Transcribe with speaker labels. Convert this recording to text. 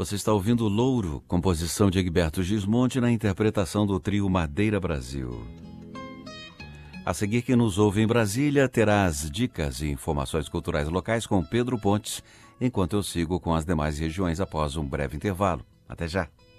Speaker 1: Você está ouvindo Louro, composição de Egberto Gismonti na interpretação do trio Madeira Brasil. A seguir, quem nos ouve em Brasília terá as dicas e informações culturais locais com Pedro Pontes, enquanto eu sigo com as demais regiões após um breve intervalo. Até já!